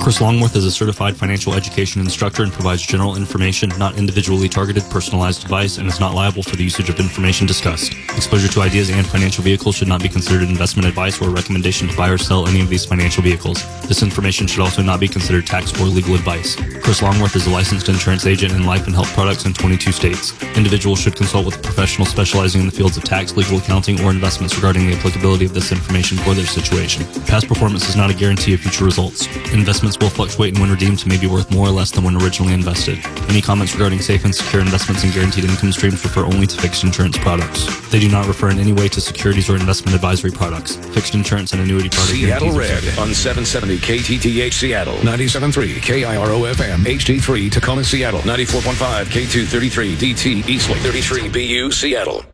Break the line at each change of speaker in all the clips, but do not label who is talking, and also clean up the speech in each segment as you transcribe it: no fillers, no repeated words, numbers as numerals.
Chris Longworth is a certified financial education instructor and provides general information, not individually targeted, personalized advice, and is not liable for the usage of information discussed. Exposure to ideas and financial vehicles should not be considered investment advice or a recommendation to buy or sell any of these financial vehicles. This information should also not be considered tax or legal advice. Chris Longworth is a licensed insurance agent in life and health products in 22 states. Individuals should consult with a professional specializing in the fields of tax, legal, accounting, or investments regarding the applicability of this information for their situation. Past performance is not a guarantee of future results. Investments will fluctuate and when redeemed may be worth more or less than when originally invested. Any comments regarding safe and secure investments and guaranteed income streams refer only to fixed insurance products. They do not refer in any way to securities or investment advisory products. Fixed insurance and annuity products.
Seattle Red on 770 KTTH Seattle, 97.3 KIRO FM, HD3 Tacoma Seattle, 94.5 K233 DT Eastwood, 33 BU Seattle.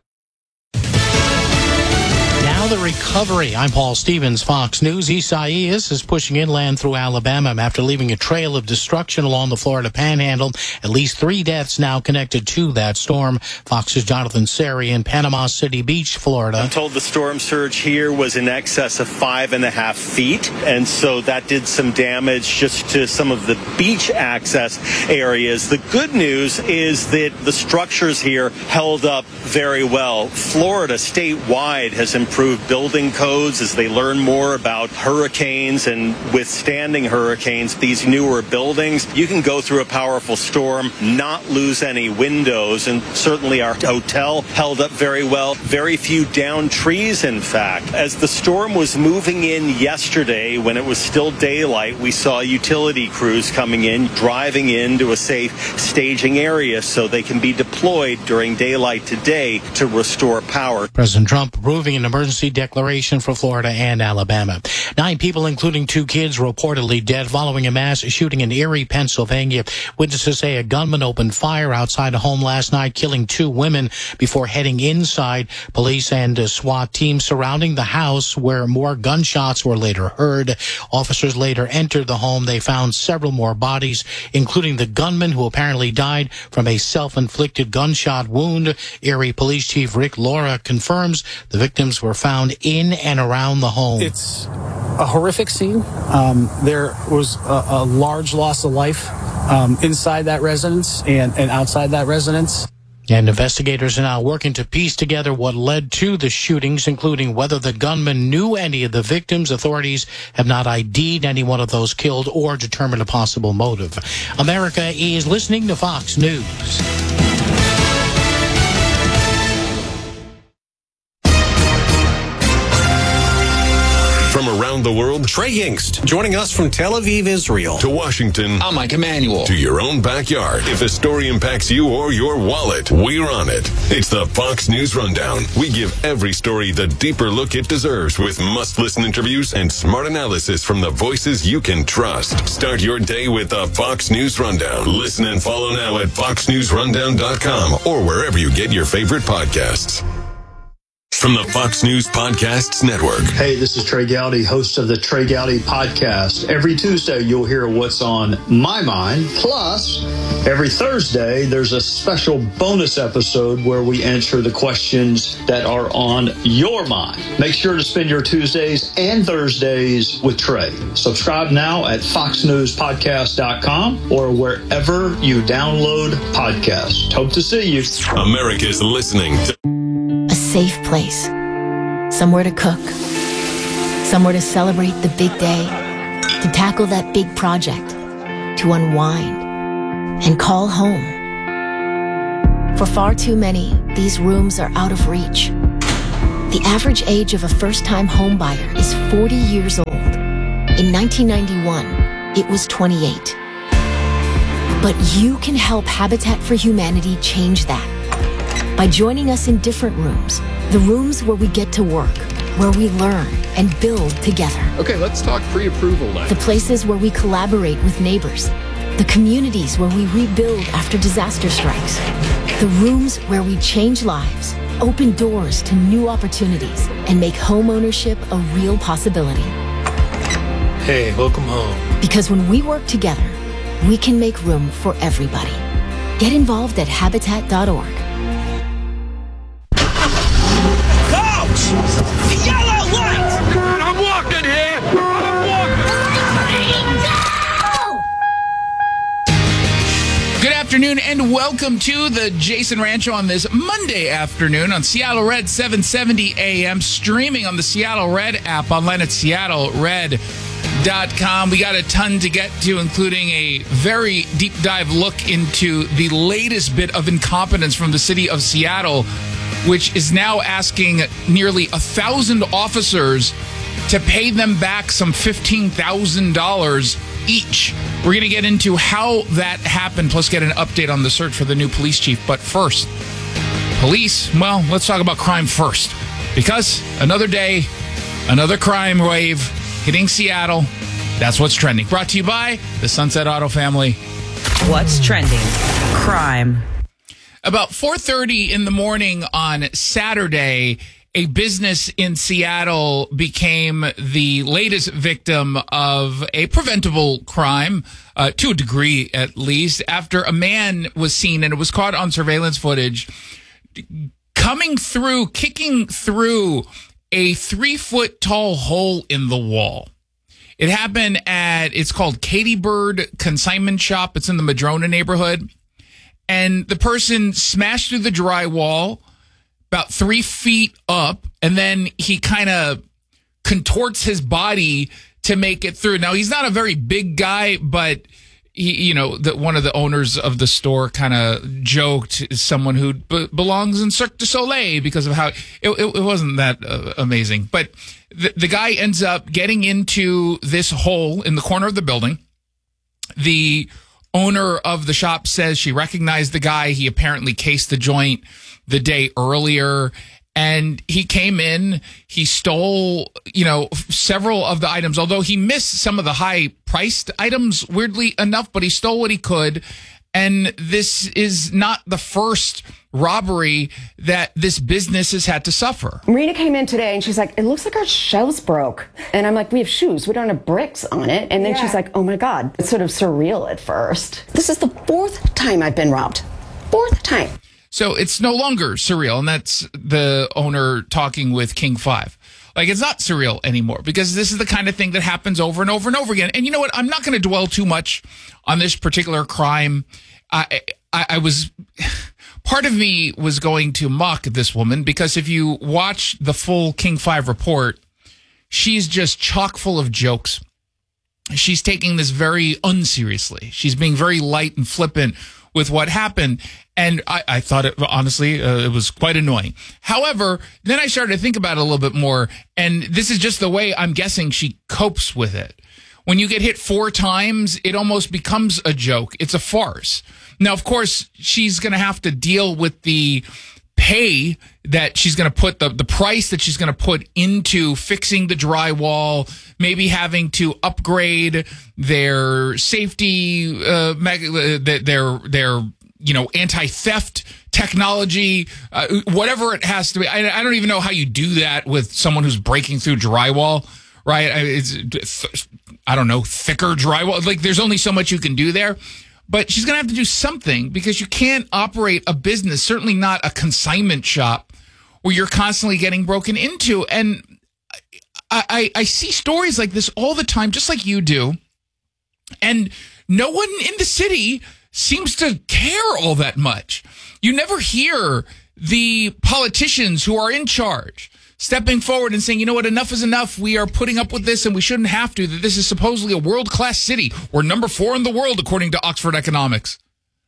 Now the recovery. I'm Paul Stevens, Fox News. Isaias is pushing inland through Alabama after leaving a trail of destruction along the Florida Panhandle. At least 3 deaths now connected to that storm. Fox's Jonathan Seri in Panama City Beach, Florida.
I'm told the storm surge here was in excess of 5.5 feet, and so that did some damage just to some of the beach access areas. The good news is that the structures here held up very well. Florida statewide has improved building codes as they learn more about hurricanes and withstanding hurricanes. These newer buildings, you can go through a powerful storm, not lose any windows, and certainly our hotel held up very well. Very few downed trees, in fact. As the storm was moving in yesterday, when it was still daylight, we saw utility crews coming in, driving into a safe staging area so they can be deployed during daylight today to restore power.
President Trump approving an emergency declaration for Florida and Alabama. 9 people, including 2 kids, reportedly dead following a mass shooting in Erie, Pennsylvania. Witnesses say a gunman opened fire outside a home last night, killing 2 women before heading inside. Police and a SWAT team surrounding the house where more gunshots were later heard. Officers later entered the home. They found several more bodies, including the gunman who apparently died from a self-inflicted gunshot wound. Erie Police Chief Rick Laura confirms the victims were found in and around the home.
It's a horrific scene. There was a large loss of life inside that residence and outside that residence.
And investigators are now working to piece together what led to the shootings, including whether the gunman knew any of the victims. Authorities have not ID'd any one of those killed or determined a possible motive. America is listening to Fox News.
From around the world,
Trey Yingst, joining us from Tel Aviv, Israel.
to Washington,
I'm Mike Emanuel.
to your own backyard. If a story impacts you or your wallet, we're on it. It's the Fox News Rundown. We give every story the deeper look it deserves with must-listen interviews and smart analysis from the voices you can trust. Start your day with the Fox News Rundown. Listen and follow now at foxnewsrundown.com or wherever you get your favorite podcasts. From the Fox News Podcasts Network.
Hey, this is Trey Gowdy, host of the Trey Gowdy Podcast. Every Tuesday, you'll hear what's on my mind. Plus, every Thursday, there's a special bonus episode where we answer the questions that are on your mind. Make sure to spend your Tuesdays and Thursdays with Trey. Subscribe now at foxnewspodcast.com or wherever you download podcasts. Hope to see you.
America's listening to
A safe place. Somewhere to cook. Somewhere to celebrate the big day. To tackle that big project. To unwind. And call home. For far too many, these rooms are out of reach. The average age of a first-time homebuyer is 40 years old. In 1991, it was 28. But you can help Habitat for Humanity change that. By joining us in different rooms, the rooms where we get to work, where we learn and build together.
Okay, let's talk pre-approval now.
The places where we collaborate with neighbors, the communities where we rebuild after disaster strikes, the rooms where we change lives, open doors to new opportunities, and make homeownership a real possibility.
Hey, welcome home.
Because when we work together, we can make room for everybody. Get involved at Habitat.org.
Yellow light!
I'm walking here! I'm walking!
afternoon, and welcome to the Jason Rancho on this Monday afternoon on Seattle Red 770 AM, streaming on the Seattle Red app, online at seattlered.com. We got a ton to get to, including a very deep dive look into the latest bit of incompetence from the city of Seattle, which is now asking nearly 1,000 officers to pay them back some $15,000 each. We're going to get into how that happened, plus get an update on the search for the new police chief. But first, police, well, let's talk about crime first. Because another day, another crime wave hitting Seattle. That's what's trending. Brought to you by the Sunset Auto family.
What's trending? Crime.
About 4:30 in the morning on Saturday, a business in Seattle became the latest victim of a preventable crime, to a degree at least, after a man was seen, and it was caught on surveillance footage, kicking through a 3-foot tall hole in the wall. It happened it's called Katie Bird Consignment Shop. It's in the Madrona neighborhood. And the person smashed through the drywall about 3 feet up, and then he kind of contorts his body to make it through. Now, he's not a very big guy, but one of the owners of the store kind of joked, someone who belongs in Cirque du Soleil, because of how it wasn't that amazing. But the guy ends up getting into this hole in the corner of the building. The owner of the shop says she recognized the guy. He apparently cased the joint the day earlier, and he came in, he stole, several of the items, although he missed some of the high-priced items, weirdly enough, but he stole what he could. And this is not the first robbery that this business has had to suffer.
Marina came in today and she's like, it looks like our shelves broke. And I'm like, we have shoes. We don't have bricks on it. And then she's like, oh my God. It's sort of surreal at first. This is the 4th time I've been robbed. 4th time.
So it's no longer surreal. And that's the owner talking with King 5. Like, it's not surreal anymore, because this is the kind of thing that happens over and over and over again. And you know what? I'm not going to dwell too much on this particular crime. I was, part of me was going to mock this woman, because if you watch the full King 5 report, she's just chock full of jokes. She's taking this very unseriously. She's being very light and flippant with what happened. And I thought it, honestly, it was quite annoying. However, then I started to think about it a little bit more, and this is just the way I'm guessing she copes with it. When you get hit 4 times, it almost becomes a joke. It's a farce. Now, of course, she's going to have to deal with the pay that she's going to put, the price that she's going to put into fixing the drywall, maybe having to upgrade their safety, their anti-theft technology, whatever it has to be. I don't even know how you do that with someone who's breaking through drywall, right? I don't know, thicker drywall. Like, there's only so much you can do there. But she's going to have to do something, because you can't operate a business, certainly not a consignment shop, where you're constantly getting broken into. And I see stories like this all the time, just like you do. And no one in the city seems to care all that much. You never hear the politicians who are in charge stepping forward and saying, you know what, enough is enough. We are putting up with this, and we shouldn't have to. That this is supposedly a world-class city. We're number 4 in the world, according to Oxford Economics.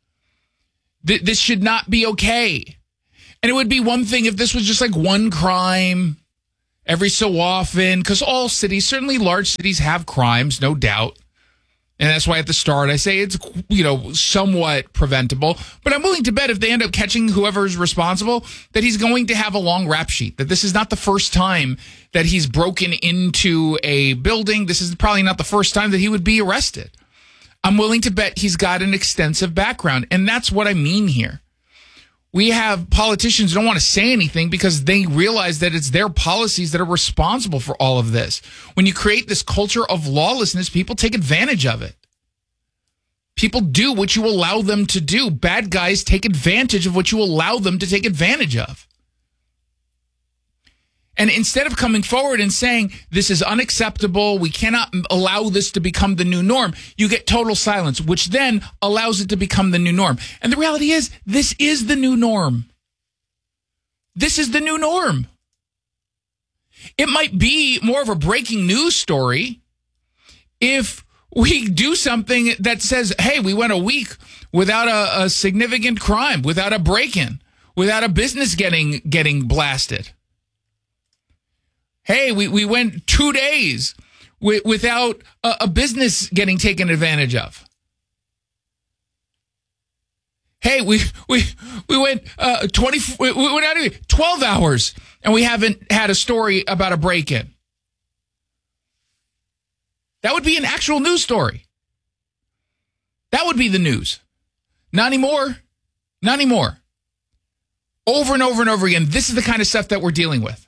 This should not be okay. And it would be one thing if this was just like one crime every so often, because all cities, certainly large cities, have crimes, no doubt. And that's why at the start I say it's, somewhat preventable. But I'm willing to bet if they end up catching whoever's responsible, that he's going to have a long rap sheet, that this is not the first time that he's broken into a building. This is probably not the first time that he would be arrested. I'm willing to bet he's got an extensive background. And that's what I mean here. We have politicians who don't want to say anything because they realize that it's their policies that are responsible for all of this. When you create this culture of lawlessness, people take advantage of it. People do what you allow them to do. Bad guys take advantage of what you allow them to take advantage of. And instead of coming forward and saying, this is unacceptable, we cannot allow this to become the new norm, you get total silence, which then allows it to become the new norm. And the reality is, this is the new norm. This is the new norm. It might be more of a breaking news story if we do something that says, hey, we went a week without a significant crime, without a break-in, without a business getting blasted. Hey, we went 2 days without a business getting taken advantage of. Hey, we went 12 hours and we haven't had a story about a break-in. That would be an actual news story. That would be the news. Not anymore. Not anymore. Over and over and over again, this is the kind of stuff that we're dealing with.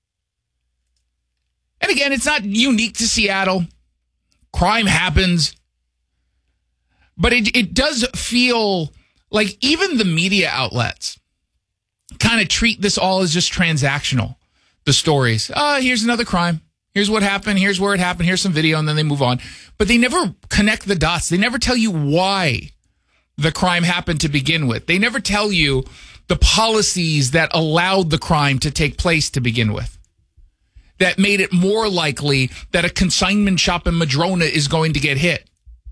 And again, it's not unique to Seattle. Crime happens. But it does feel like even the media outlets kind of treat this all as just transactional. The stories. Here's another crime. Here's what happened. Here's where it happened. Here's some video, and then they move on. But they never connect the dots. They never tell you why the crime happened to begin with. They never tell you the policies that allowed the crime to take place to begin with, that made it more likely that a consignment shop in Madrona is going to get hit.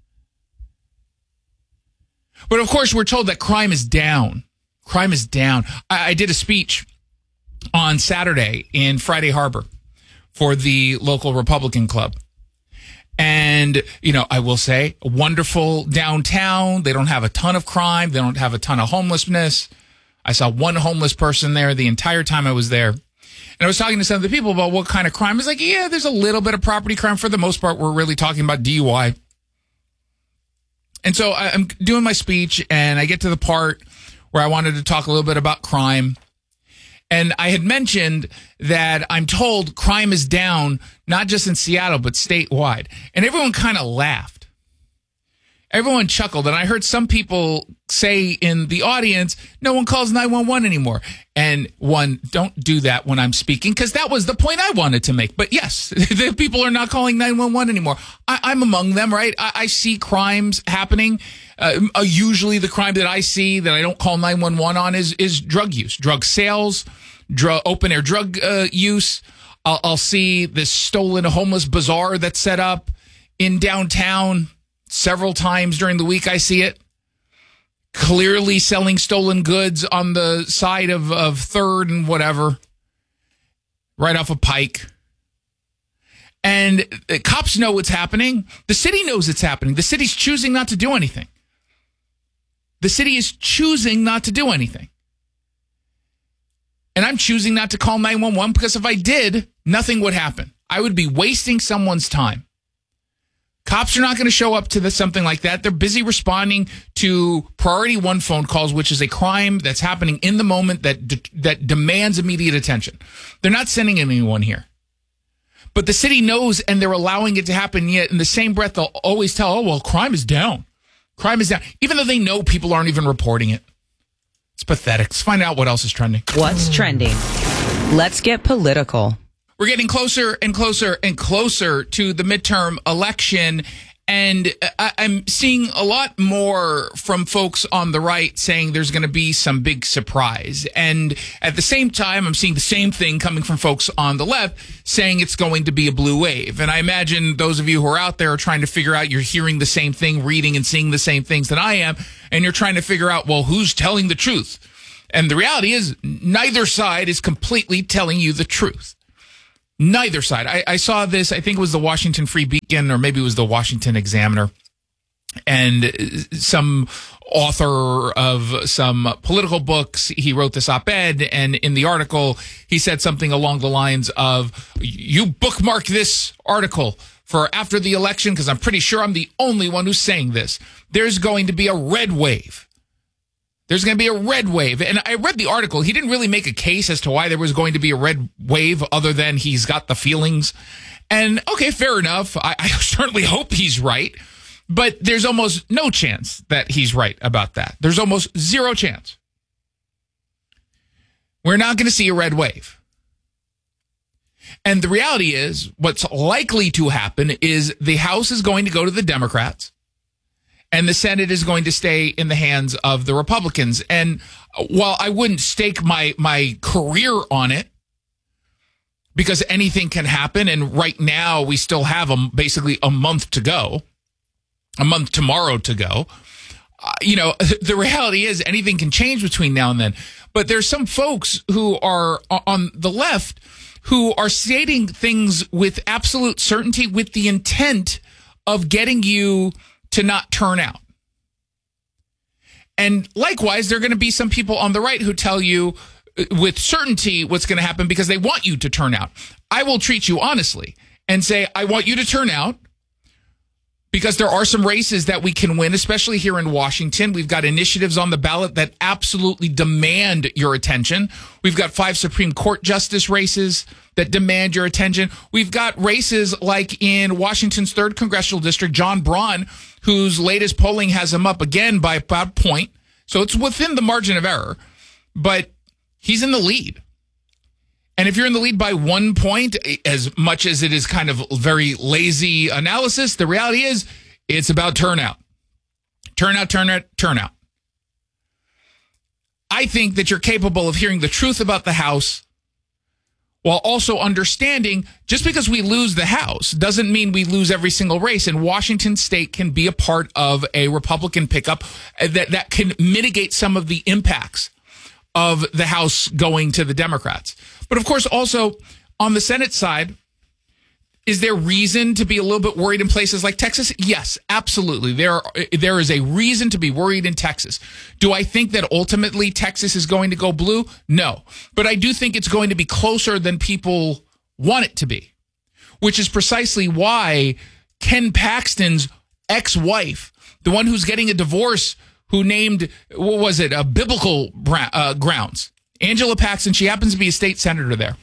But of course, we're told that crime is down. Crime is down. I did a speech on Saturday in Friday Harbor for the local Republican club. And, I will say, wonderful downtown. They don't have a ton of crime. They don't have a ton of homelessness. I saw one homeless person there the entire time I was there. And I was talking to some of the people about what kind of crime. I was like, yeah, there's a little bit of property crime. For the most part, we're really talking about DUI. And so I'm doing my speech, and I get to the part where I wanted to talk a little bit about crime. And I had mentioned that I'm told crime is down, not just in Seattle, but statewide. And everyone kind of laughed. Everyone chuckled. And I heard some people say in the audience, no one calls 911 anymore. And don't do that when I'm speaking, because that was the point I wanted to make. But yes, the people are not calling 911 anymore. I'm among them, right? I see crimes happening. Usually the crime that I see that I don't call 911 on is drug use, drug sales, open air drug use. I'll see this stolen homeless bazaar that's set up in downtown several times during the week. I see it. Clearly selling stolen goods on the side of 3rd and whatever, right off of Pike. And the cops know what's happening. The city knows it's happening. The city's choosing not to do anything. The city is choosing not to do anything. And I'm choosing not to call 911 because if I did, nothing would happen. I would be wasting someone's time. Cops are not going to show up to something like that. They're busy responding to priority 1 phone calls, which is a crime that's happening in the moment that demands immediate attention. They're not sending anyone here. But the city knows, and they're allowing it to happen, yet in the same breath, they'll always tell, crime is down. Crime is down. Even though they know people aren't even reporting it. It's pathetic. Let's find out what else is trending.
What's trending? Let's get political.
We're getting closer and closer and closer to the midterm election, and I'm seeing a lot more from folks on the right saying there's going to be some big surprise. And at the same time, I'm seeing the same thing coming from folks on the left saying it's going to be a blue wave. And I imagine those of you who are out there are trying to figure out, you're hearing the same thing, reading and seeing the same things that I am, and you're trying to figure out, who's telling the truth? And the reality is neither side is completely telling you the truth. Neither side. I saw this, I think it was the Washington Free Beacon, or maybe it was the Washington Examiner. And some author of some political books, he wrote this op-ed, and in the article, he said something along the lines of, you bookmark this article for after the election, because I'm pretty sure I'm the only one who's saying this. There's going to be a red wave. There's going to be a red wave. And I read the article. He didn't really make a case as to why there was going to be a red wave other than he's got the feelings. And okay, fair enough. I certainly hope he's right. But there's almost no chance that he's right about that. There's almost zero chance. We're not going to see a red wave. And the reality is, what's likely to happen is the House is going to go to the Democrats, and the Senate is going to stay in the hands of the Republicans. And while I wouldn't stake my career on it, because anything can happen, and right now we still have basically a month to go, a month tomorrow to go. The reality is anything can change between now and then. But there's some folks who are on the left who are stating things with absolute certainty with the intent of getting you to not turn out. And likewise, there are going to be some people on the right who tell you with certainty what's going to happen because they want you to turn out. I will treat you honestly and say, I want you to turn out because there are some races that we can win, especially here in Washington. We've got initiatives on the ballot that absolutely demand your attention. We've got 5 Supreme Court justice races that demand your attention. We've got races like in Washington's 3rd Congressional District, John Braun, whose latest polling has him up again by about a point. So it's within the margin of error, but he's in the lead. And if you're in the lead by 1 point, as much as it is kind of very lazy analysis, the reality is it's about turnout. Turnout. I think that you're capable of hearing the truth about the House while also understanding just because we lose the House doesn't mean we lose every single race. And Washington State can be a part of a Republican pickup that can mitigate some of the impacts of the House going to the Democrats. But of course, also on the Senate side, is there reason to be a little bit worried in places like Texas? Yes, absolutely. There is a reason to be worried in Texas. Do I think that ultimately Texas is going to go blue? No. But I do think it's going to be closer than people want it to be, which is precisely why Ken Paxton's ex-wife, the one who's getting a divorce, who named, what was it, biblical grounds, Angela Paxton, she happens to be a state senator there.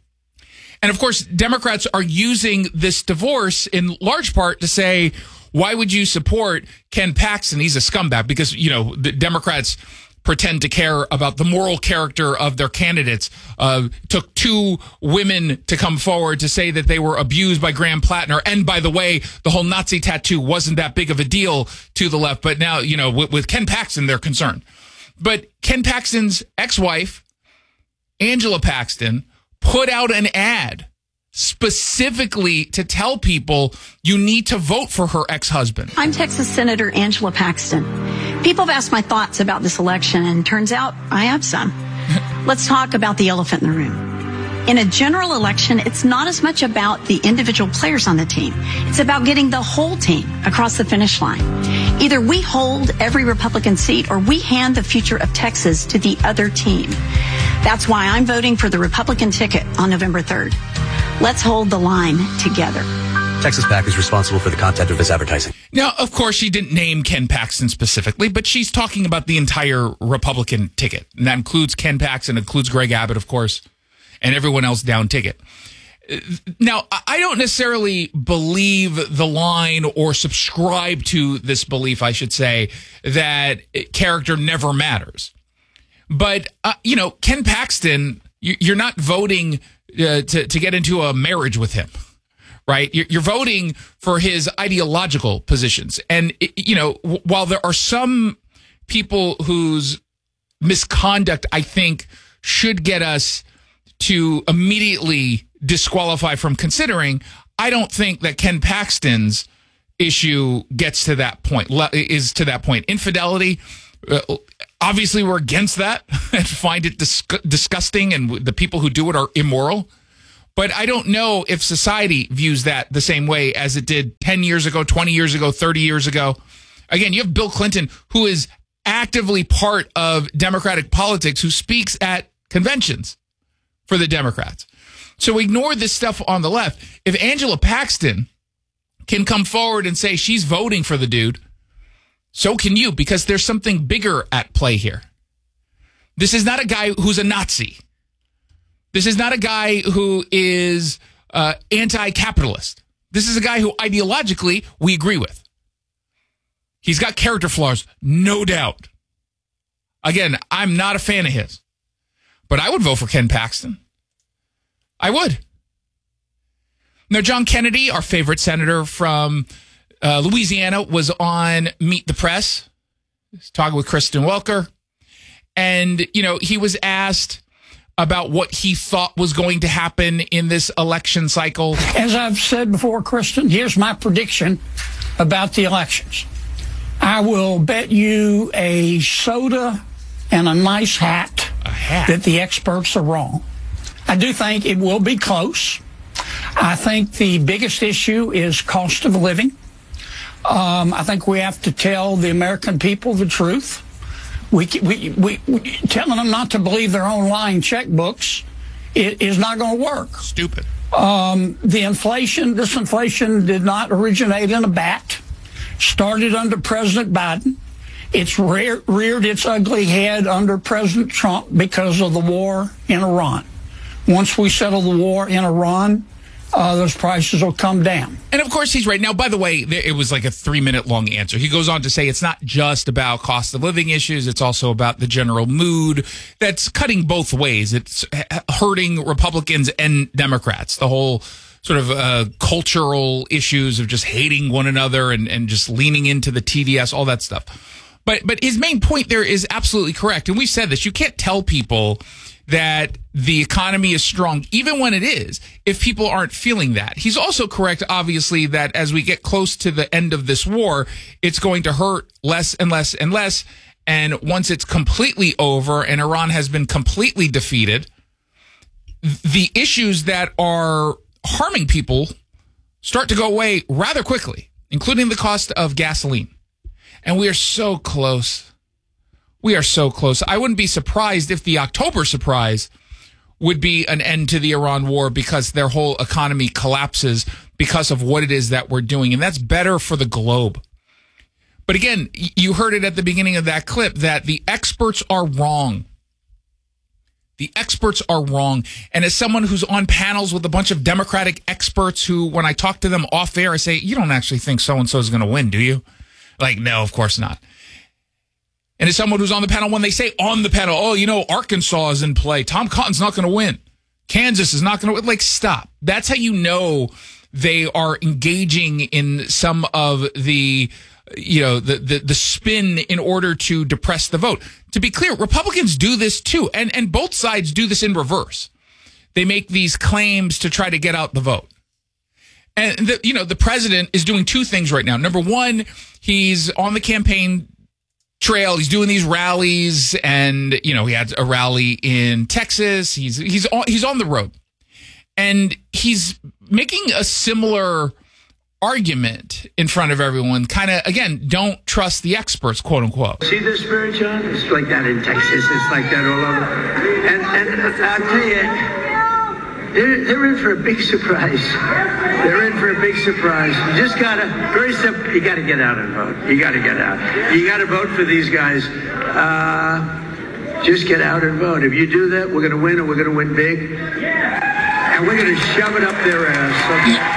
And of course, Democrats are using this divorce in large part to say, why would you support Ken Paxton? He's a scumbag because, the Democrats pretend to care about the moral character of their candidates. Took 2 women to come forward to say that they were abused by Graham Plattner. And by the way, the whole Nazi tattoo wasn't that big of a deal to the left. But now, with Ken Paxton, they're concerned. But Ken Paxton's ex-wife, Angela Paxton, put out an ad specifically to tell people you need to vote for her ex-husband.
I'm Texas Senator Angela Paxton. People have asked my thoughts about this election, and turns out I have some. Let's talk about the elephant in the room. In a general election, it's not as much about the individual players on the team. It's about getting the whole team across the finish line. Either we hold every Republican seat or we hand the future of Texas to the other team. That's why I'm voting for the Republican ticket on November 3rd. Let's hold the line together.
Texas PAC is responsible for the content of this advertising.
Now, of course, she didn't name Ken Paxton specifically, but she's talking about the entire Republican ticket. And that includes Ken Paxton, includes Greg Abbott, of course, and everyone else down ticket. Now, I don't necessarily believe the line or subscribe to this belief, I should say, that character never matters. But, Ken Paxton, you're not voting to get into a marriage with him, right? You're voting for his ideological positions. And, while there are some people whose misconduct, I think, should get us to immediately disqualify from considering, I don't think that Ken Paxton's issue gets to that point, is to that point. Infidelity, obviously we're against that and find it disgusting, and the people who do it are immoral. But I don't know if society views that the same way as it did 10 years ago, 20 years ago, 30 years ago. Again, you have Bill Clinton, who is actively part of Democratic politics, who speaks at conventions for the Democrats. So ignore this stuff on the left. If Angela Paxton can come forward and say she's voting for the dude, so can you, because there's something bigger at play here. This is not a guy who's a Nazi. This is not a guy who is anti-capitalist. This is a guy who ideologically we agree with. He's got character flaws, no doubt. Again, I'm not a fan of his. But I would vote for Ken Paxton. I would. Now, John Kennedy, our favorite senator from Louisiana, was on Meet the Press. He's talking with Kristen Welker. And, he was asked about what he thought was going to happen in this election cycle.
As I've said before, Kristen, here's my prediction about the elections. I will bet you a soda and a nice hat, that the experts are wrong. I do think it will be close. I think the biggest issue is cost of living. I think we have to tell the American people the truth. We telling them not to believe their own lying checkbooks is not going to work.
Stupid.
This inflation did not originate in a vat. Started under President Biden. It's reared its ugly head under President Trump because of the war in Iran. Once we settle the war in Iran, those prices will come down.
And of course, he's right. Now, by the way, it was like a 3-minute long answer. He goes on to say it's not just about cost of living issues. It's also about the general mood that's cutting both ways. It's hurting Republicans and Democrats. The whole sort of cultural issues of just hating one another and just leaning into the TDS, all that stuff. But his main point there is absolutely correct. And we've said this. You can't tell people that the economy is strong, even when it is, if people aren't feeling that. He's also correct, obviously, that as we get close to the end of this war, it's going to hurt less and less and less. And once it's completely over and Iran has been completely defeated, the issues that are harming people start to go away rather quickly, including the cost of gasoline. And we are so close. We are so close. I wouldn't be surprised if the October surprise would be an end to the Iran war because their whole economy collapses because of what it is that we're doing. And that's better for the globe. But again, you heard it at the beginning of that clip that the experts are wrong. The experts are wrong. And as someone who's on panels with a bunch of Democratic experts who, when I talk to them off air, I say, you don't actually think so-and-so is going to win, do you? Like, no, of course not. And as someone who's on the panel, when they say on the panel, Arkansas is in play, Tom Cotton's not going to win, Kansas is not going to win, like, stop. That's how you know they are engaging in some of the, the spin in order to depress the vote. To be clear, Republicans do this too, and both sides do this in reverse. They make these claims to try to get out the vote. And, the president is doing two things right now. Number one, he's on the campaign trail. He's doing these rallies, and, he had a rally in Texas. He's on the road. And he's making a similar argument in front of everyone. Kind of, again, don't trust the experts, quote unquote.
See the spirit, John? It's like that in Texas. It's like that all over. And I'll tell you, they're in for a big surprise. They're in for a big surprise. You just gotta, very simple, you gotta get out and vote. You gotta get out. You gotta vote for these guys. Just get out and vote. If you do that, we're gonna win, and we're gonna win big. And we're gonna shove it up their ass.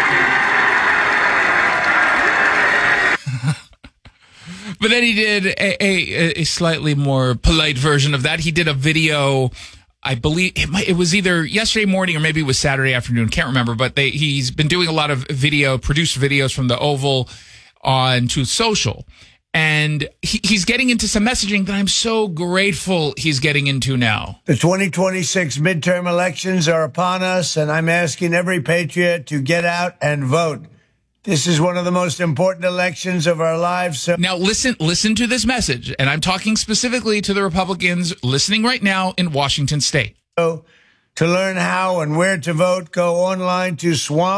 But then he did a slightly more polite version of that. He did a video, I believe it was either yesterday morning or maybe it was Saturday afternoon. Can't remember, but he's been doing a lot of produced videos from the Oval on Truth Social. And he's getting into some messaging that I'm so grateful he's getting into now.
The 2026 midterm elections are upon us, and I'm asking every patriot to get out and vote. This is one of the most important elections of our lives. So
now listen to this message, and I'm talking specifically to the Republicans listening right now in Washington State.
To learn how and where to vote, go online to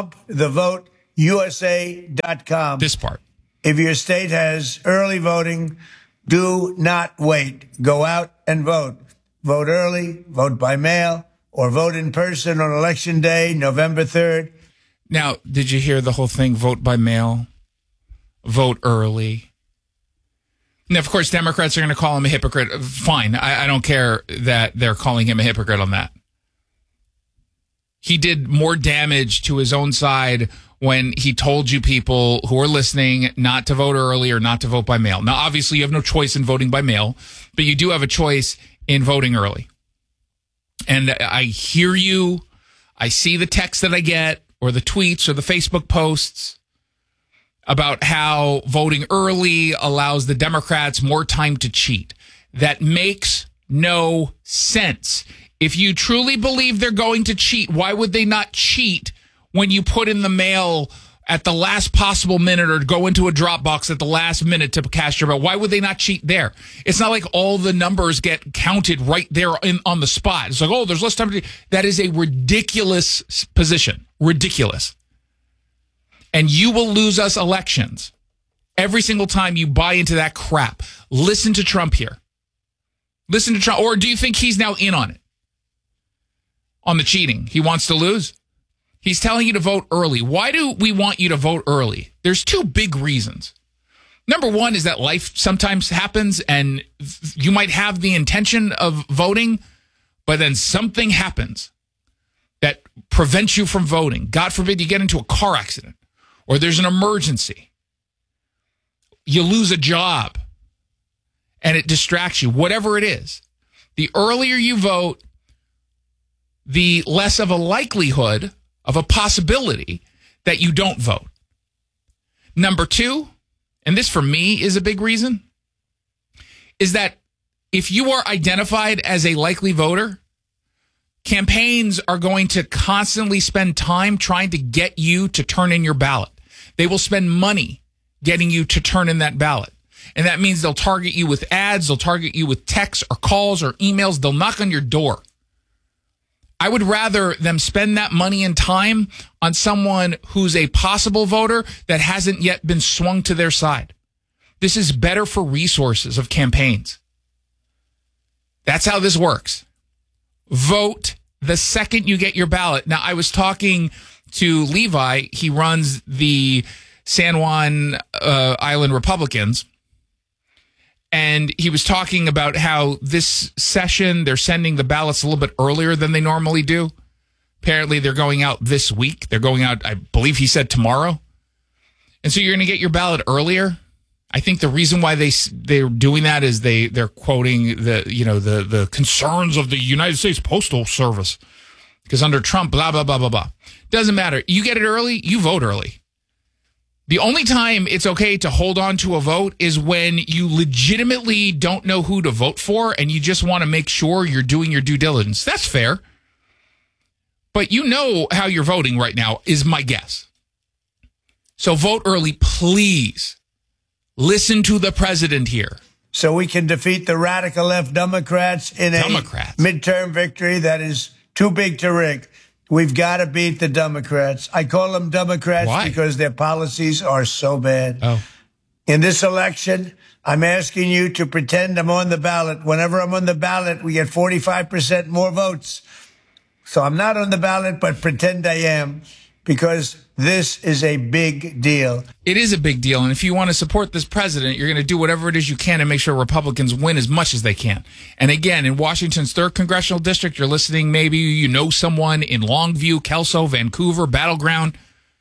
swampthevote.usa.com.
This part.
If your state has early voting, do not wait. Go out and vote. Vote early, vote by mail, or vote in person on Election Day, November 3rd.
Now, did you hear the whole thing? Vote by mail, vote early. Now, of course, Democrats are going to call him a hypocrite. Fine. I don't care that they're calling him a hypocrite on that. He did more damage to his own side when he told you people who are listening not to vote early or not to vote by mail. Now, obviously, you have no choice in voting by mail, but you do have a choice in voting early. And I hear you. I see the text that I get. or the tweets or the Facebook posts about how voting early allows the Democrats more time to cheat. That makes no sense. If you truly believe they're going to cheat, why would they not cheat when you put in the mail at the last possible minute or go into a Dropbox at the last minute to cast your vote? Why would they not cheat there? It's not like all the numbers get counted right there on the spot. It's like, oh, there's less time to... That is a ridiculous position. Ridiculous. And you will lose us elections every single time you buy into that crap. Listen to Trump here. Listen to Trump. Or do you think he's now in on it? On the cheating? He wants to lose? He's telling you to vote early. Why do we want you to vote early? There's two big reasons. Number one is that life sometimes happens and you might have the intention of voting, but then something happens that prevents you from voting. God forbid you get into a car accident or there's an emergency. You lose a job and it distracts you, whatever it is. The earlier you vote, the less of a likelihood of a possibility that you don't vote. Number two, and this for me is a big reason, is that if you are identified as a likely voter, campaigns are going to constantly spend time trying to get you to turn in your ballot. They will spend money getting you to turn in that ballot. And that means they'll target you with ads, they'll target you with texts or calls or emails, they'll knock on your door. I would rather them spend that money and time on someone who's a possible voter that hasn't yet been swung to their side. This is better for resources of campaigns. That's how this works. Vote the second you get your ballot. Now, I was talking to Levi. He runs the San Juan Island Republicans. And he was talking about how this session, they're sending the ballots a little bit earlier than they normally do. Apparently, they're going out this week. They're going out, I believe he said tomorrow. And so you're going to get your ballot earlier. I think the reason why they're doing that is they're quoting the concerns of the United States Postal Service. Because under Trump, blah, blah, blah, blah, blah. Doesn't matter. You get it early, you vote early. The only time it's okay to hold on to a vote is when you legitimately don't know who to vote for and you just want to make sure you're doing your due diligence. That's fair. But you know how you're voting right now is my guess. So vote early, please. Listen to the president here.
So we can defeat the radical left Democrats in a midterm victory that is too big to rig. We've got to beat the Democrats. I call them Democrats because their policies are so bad.
Oh.
In this election, I'm asking you to pretend I'm on the ballot. Whenever I'm on the ballot, we get 45% more votes. So I'm not on the ballot, but pretend I am, because this is a big deal.
It is a big deal. And if you want to support this president, you're going to do whatever it is you can to make sure Republicans win as much as they can. And again, in Washington's 3rd Congressional District, you're listening, maybe you know someone in Longview, Kelso, Vancouver, Battleground.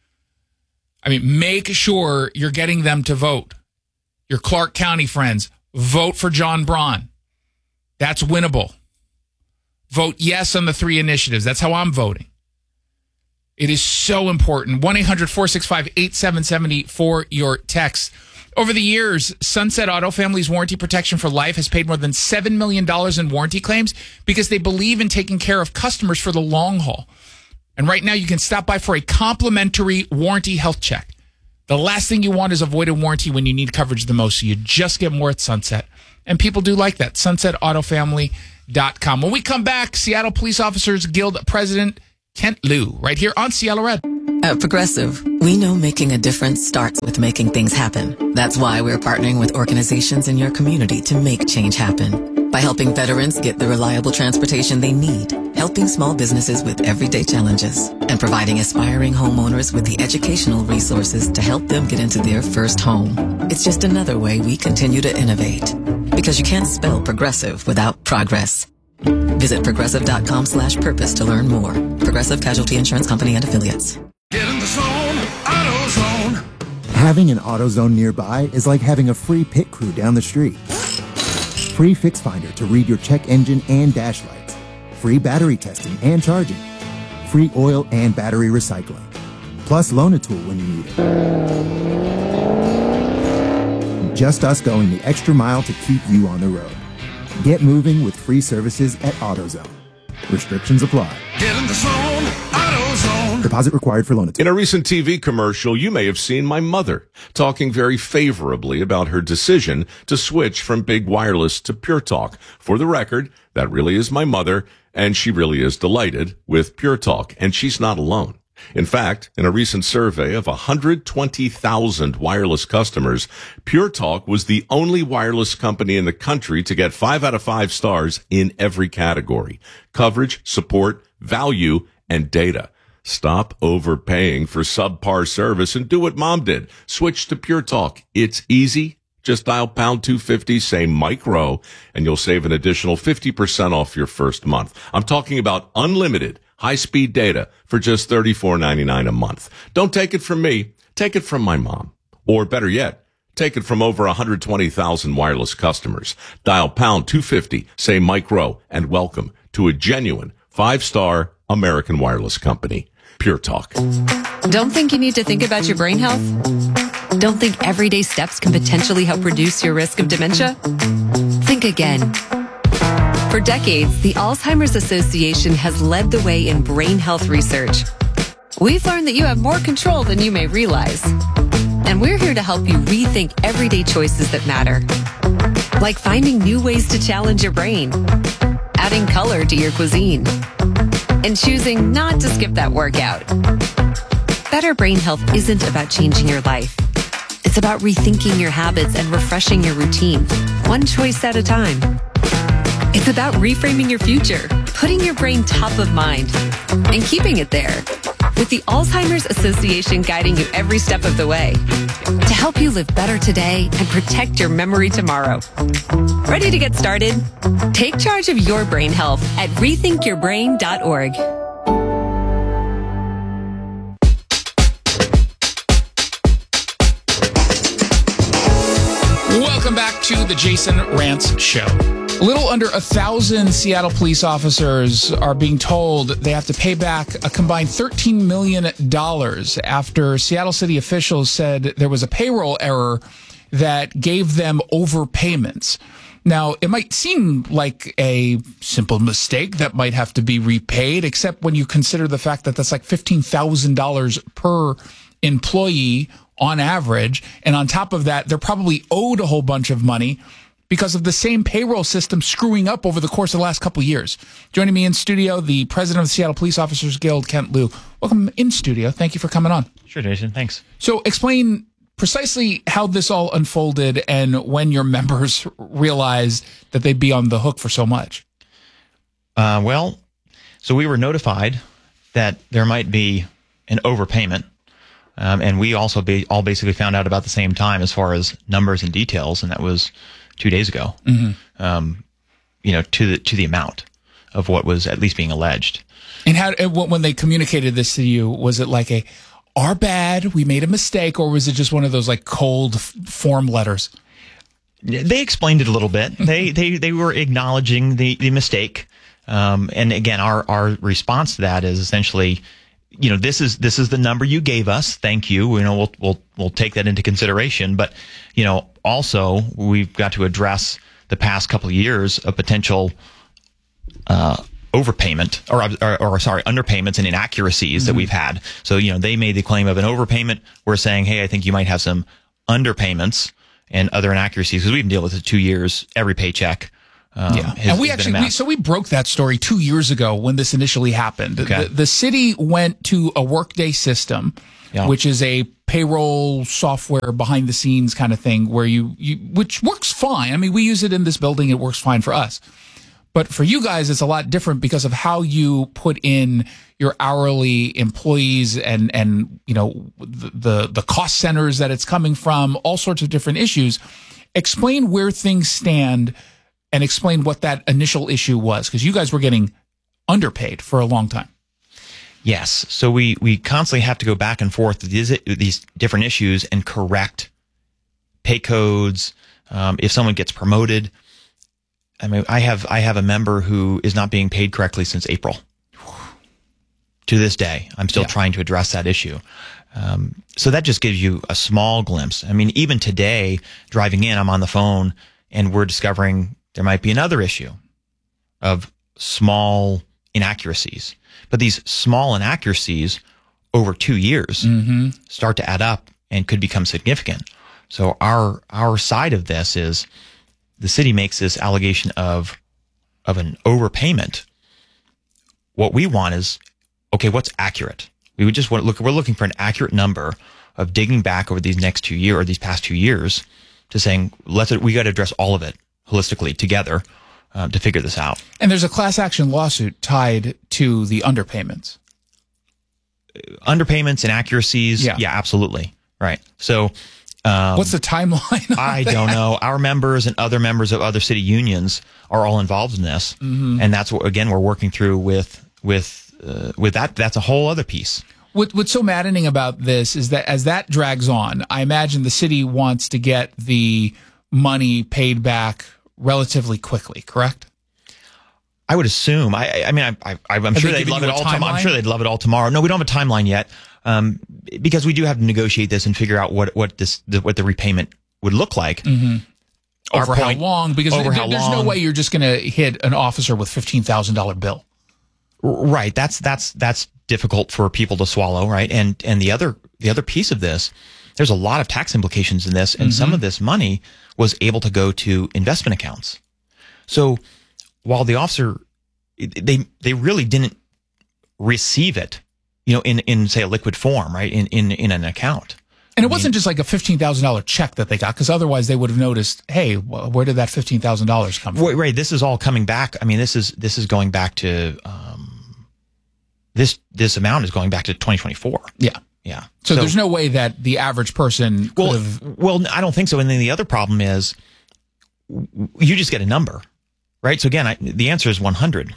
I mean, make sure you're getting them to vote. Your Clark County friends, vote for John Braun. That's winnable. Vote yes on the 3 initiatives. That's how I'm voting. It is so important. 1-800-465-8770 for your text. Over the years, Sunset Auto Family's warranty protection for life has paid more than $7 million in warranty claims because they believe in taking care of customers for the long haul. And right now, you can stop by for a complimentary warranty health check. The last thing you want is avoided warranty when you need coverage the most, so you just get more at Sunset. And people do like that. SunsetAutoFamily.com. When we come back, Seattle Police Officers Guild President Kent Liu, right here on Seattle Red.
At Progressive, we know making a difference starts with making things happen. That's why we're partnering with organizations in your community to make change happen. By helping veterans get the reliable transportation they need, helping small businesses with everyday challenges, and providing aspiring homeowners with the educational resources to help them get into their first home. It's just another way we continue to innovate. Because you can't spell progressive without progress. Visit progressive.com/purpose to learn more. Progressive Casualty Insurance Company and Affiliates.
Get in the zone, AutoZone.
Having an AutoZone nearby is like having a free pit crew down the street. Free Fix Finder to read your check engine and dash lights. Free battery testing and charging. Free oil and battery recycling. Plus Loan-A-Tool when you need it. Just us going the extra mile to keep you on the road. Get moving with free services at AutoZone. Restrictions apply.
Get in the zone, AutoZone.
Deposit required for Loan-A-Tool.
In a recent TV commercial, you may have seen my mother talking very favorably about her decision to switch from Big Wireless to Pure Talk. For the record, that really is my mother, and she really is delighted with Pure Talk, and she's not alone. In fact, in a recent survey of 120,000 wireless customers, Pure Talk was the only wireless company in the country to get 5 out of 5 stars in every category: coverage, support, value, and data. Stop overpaying for subpar service and do what Mom did. Switch to Pure Talk. It's easy. Just dial pound 250, say Mike Rowe, and you'll save an additional 50% off your first month. I'm talking about unlimited high-speed data for just $34.99 a month. Don't take it from me. Take it from my mom. Or better yet, take it from over 120,000 wireless customers. Dial pound 250, say Mike Rowe, and welcome to a genuine 5-star American wireless company. Pure Talk.
Don't think you need to think about your brain health? Don't think everyday steps can potentially help reduce your risk of dementia? Think again. For decades, the Alzheimer's Association has led the way in brain health research. We've learned that you have more control than you may realize. And we're here to help you rethink everyday choices that matter. Like finding new ways to challenge your brain, adding color to your cuisine, and choosing not to skip that workout. Better brain health isn't about changing your life. It's about rethinking your habits and refreshing your routine, one choice at a time. It's about reframing your future, putting your brain top of mind, and keeping it there. With the Alzheimer's Association guiding you every step of the way to help you live better today and protect your memory tomorrow. Ready to get started? Take charge of your brain health at rethinkyourbrain.org.
Welcome back to the Jason Rantz Show. A little under 1,000 Seattle police officers are being told they have to pay back a combined $13 million after Seattle city officials said there was a payroll error that gave them overpayments. Now, it might seem like a simple mistake that might have to be repaid, except when you consider the fact that that's like $15,000 per employee on average. And on top of that, they're probably owed a whole bunch of money because of the same payroll system screwing up over the course of the last couple of years. Joining me in studio, the president of the Seattle Police Officers Guild, Kent Liu. Welcome in studio. Thank you for coming on.
Sure, Jason. Thanks.
So explain precisely how this all unfolded and when your members realized that they'd be on the hook for so much.
So we were notified that there might be an overpayment. And we also all basically found out about the same time as far as numbers and details, and that was 2 days ago. Mm-hmm. To the amount of what was at least being alleged.
And when they communicated this to you, was it like our bad, we made a mistake, or was it just one of those like cold form letters?
They explained it a little bit. They were acknowledging the mistake. And again, our response to that is essentially, this is the number you gave us. Thank you. We'll take that into consideration. But, also we've got to address the past couple of years of potential overpayment or underpayments and inaccuracies that we've had. So, they made the claim of an overpayment. We're saying, hey, I think you might have some underpayments and other inaccuracies because we've been dealing with it 2 years, every paycheck.
And we broke that story 2 years ago when this initially happened. Okay. The city went to a Workday system, which is a payroll software behind the scenes kind of thing where which works fine. I mean, we use it in this building. It works fine for us. But for you guys, it's a lot different because of how you put in your hourly employees and the cost centers that it's coming from, all sorts of different issues. Explain where things stand and explain what that initial issue was, because you guys were getting underpaid for a long time.
Yes. So we constantly have to go back and forth with these different issues and correct pay codes. If someone gets promoted, I mean, I have a member who is not being paid correctly since April. To this day, I'm still trying to address that issue. So that just gives you a small glimpse. I mean, even today, driving in, I'm on the phone and we're discovering there might be another issue of small inaccuracies. But these small inaccuracies over 2 years start to add up and could become significant. So our side of this is the city makes this allegation of an overpayment. What we want is, okay, what's accurate? We would just we're looking for an accurate number of digging back over these next 2 years or these past 2 years to saying, we got to address all of it holistically together to figure this out.
And there's a class action lawsuit tied to the underpayments.
Underpayments, inaccuracies. Yeah, absolutely. Right. So,
what's the timeline?
I don't know. Our members and other members of other city unions are all involved in this. And that's what, again, we're working through with that. That's a whole other piece.
What's so maddening about this is that as that drags on, I imagine the city wants to get the money paid back relatively quickly, correct?
I would assume. I'm sure they'd love it all. I'm sure they'd love it all tomorrow. No, we don't have a timeline yet, because we do have to negotiate this and figure out what the repayment would look like.
Over how long? Because there's no way you're just going to hit an officer with $15,000 bill.
Right. That's difficult for people to swallow. Right. And the other piece of this, there's a lot of tax implications in this, and some of this money was able to go to investment accounts. So while the officer, they really didn't receive it, in say a liquid form, right, in an account.
And it wasn't just like a $15,000 check that they got, because otherwise they would have noticed, hey, where did that $15,000 come from?
Right. This is all coming back. I mean, this is going back to this amount is going back to 2024.
Yeah.
Yeah.
So there's no way that the average person could have...
Well, I don't think so. And then the other problem is you just get a number, right? So again, the answer is 100.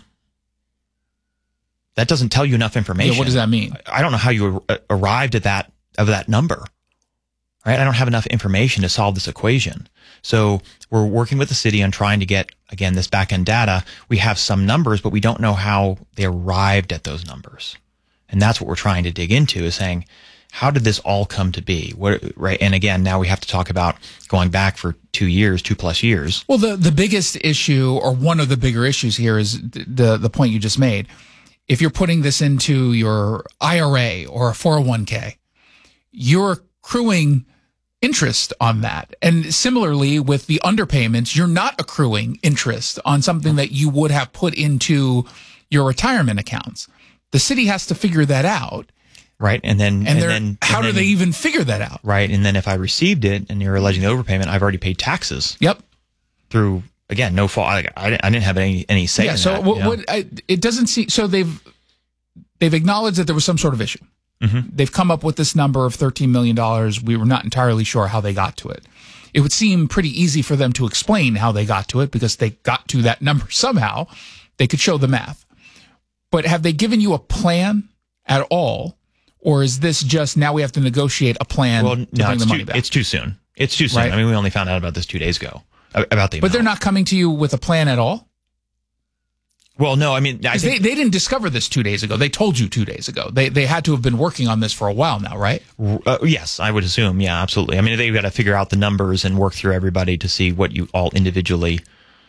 That doesn't tell you enough information.
Yeah, what does that mean?
I don't know how you arrived at that number, right? I don't have enough information to solve this equation. So we're working with the city on trying to get, again, this back-end data. We have some numbers, but we don't know how they arrived at those numbers. And that's what we're trying to dig into, is saying, how did this all come to be? Right? And again, now we have to talk about going back for 2+ years.
Well, the biggest issue, or one of the bigger issues here, is the point you just made. If you're putting this into your IRA or a 401k, you're accruing interest on that. And similarly with the underpayments, you're not accruing interest on something that you would have put into your retirement accounts. The city has to figure that out.
Right. And then
how do they even figure that out?
Right. And then if I received it and you're alleging the overpayment, I've already paid taxes.
Yep.
Through, again, no fault. I didn't have any say in that.
So it doesn't seem, so they've acknowledged that there was some sort of issue. They've come up with this number of $13 million. We were not entirely sure how they got to it. It would seem pretty easy for them to explain how they got to it, because they got to that number somehow. They could show the math. But have they given you a plan at all? Or is this just now we have to negotiate a plan to bring the money back?
It's too soon. It's too soon. Right? I mean, we only found out about this 2 days ago. But
they're not coming to you with a plan at all?
Well, no, I mean...
they didn't discover this 2 days ago. They told you 2 days ago. They had to have been working on this for a while now, right?
Yes, I would assume. Yeah, absolutely. I mean, they've got to figure out the numbers and work through everybody to see what you all individually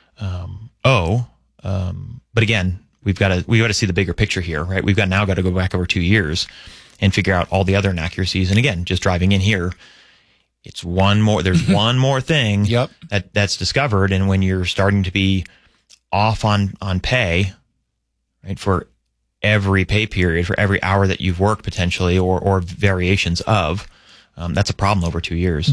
owe. But again, we've got to see the bigger picture here, right? We've now got to go back over 2 years and figure out all the other inaccuracies. And again, just driving in here, it's one more. There's one more thing that's discovered, and when you're starting to be off on pay, right, for every pay period, for every hour that you've worked potentially, or variations of, that's a problem over 2 years.